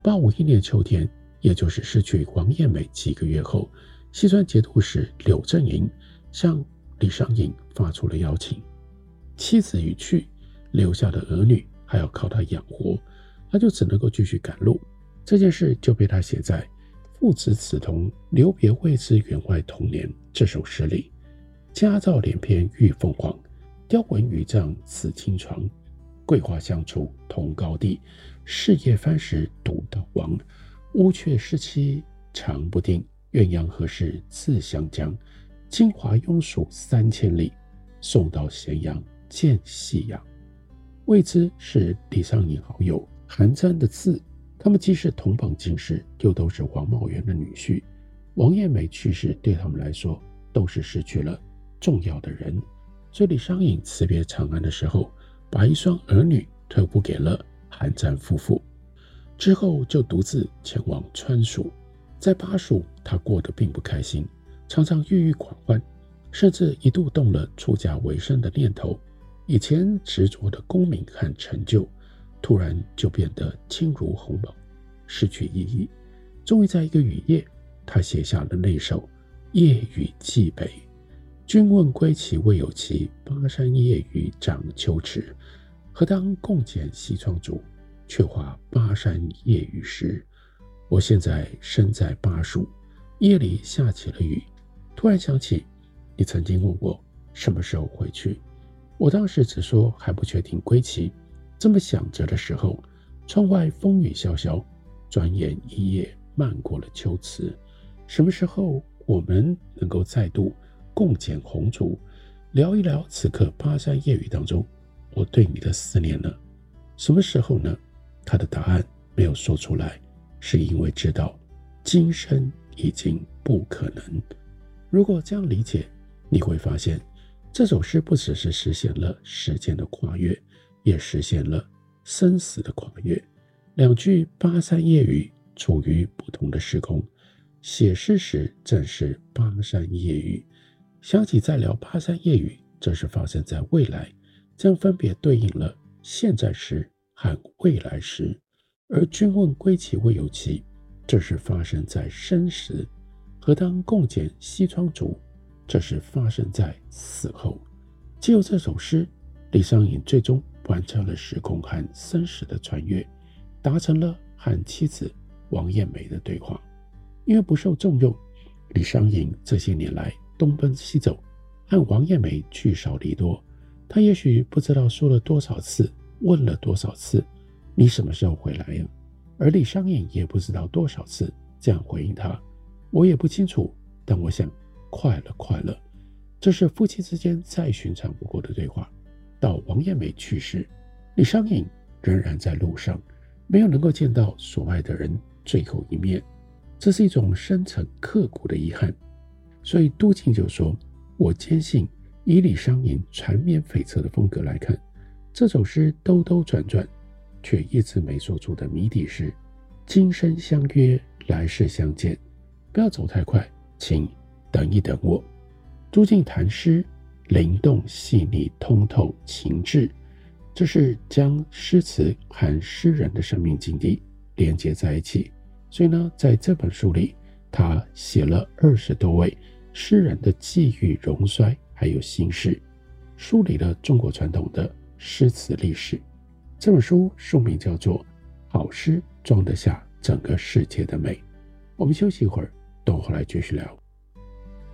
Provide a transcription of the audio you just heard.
851年秋天，也就是失去王艳美几个月后，西川节度使柳正营向李商隐发出了邀请。妻子已去，留下的儿女还要靠他养活，他就只能够继续赶路。这件事就被他写在父子此同，留别未知员外同年这首诗里。家照连篇玉凤凰，雕纹羽帐此金床。桂花相处同高地，事业番时独道亡。乌鹊失期常不定，鸳鸯何时自相将。金华庸属3000里，送到咸阳见夕阳。未知是李商隐好友韩簪的字，他们既是同榜进士，又都是王茂元的女婿。王艳美去世对他们来说都是失去了重要的人，所以李商隐辞别长安的时候，把一双儿女托付给了韩簪夫妇，之后就独自前往川蜀。在巴蜀，他过得并不开心，常常郁郁寡欢，甚至一度动了出家为僧的念头。以前执着的功名和成就，突然就变得轻如鸿毛，失去意义。终于在一个雨夜，他写下了那首《夜雨寄北》：君问归期未有期，巴山夜雨涨秋池。何当共剪西窗烛，却话巴山夜雨时。我现在身在巴蜀，夜里下起了雨，突然想起你曾经问我什么时候回去，我当时只说还不确定归期。这么想着的时候，窗外风雨萧萧，转眼一夜漫过了秋词。什么时候我们能够再度共剪红烛，聊一聊此刻巴山夜雨当中我对你的思念呢？什么时候呢？他的答案没有说出来，是因为知道今生已经不可能。如果这样理解，你会发现这首诗不只是实现了时间的跨越，也实现了生死的跨越。两句巴山夜雨处于不同的时空，写诗时正是巴山夜雨，想起再聊巴山夜雨，这是发生在未来，这样分别对应了现在时和未来时。而君问归期未有期，这是发生在生时。何当共剪西窗烛，这是发生在死后。藉由这首诗，李商隐最终完成了时空和生死的穿越，达成了和妻子王艳美的对话。因为不受重用，李商隐这些年来东奔西走，和王艳美聚少离多。他也许不知道说了多少次，问了多少次，你什么时候回来呀？而李商隐也不知道多少次这样回应他，我也不清楚，但我想快了，快了。这是夫妻之间再寻常不过的对话。到王艳美去世，李商隐仍然在路上，没有能够见到所爱的人最后一面，这是一种深沉刻骨的遗憾。所以都敬就说，我坚信以李商隐缠绵悱恻的风格来看，这首诗兜兜转转却一直没说出的谜底是今生相约，来世相见。不要走太快，请等一等我。都敬谈诗灵动细腻，通透情致，这是将诗词和诗人的生命境地连接在一起。所以呢，在这本书里，他写了20多位诗人的际遇荣衰还有心事，梳理了中国传统的诗词历史。这本书书名叫做《好诗装得下整个世界的美》。我们休息一会儿，等我回来继续聊。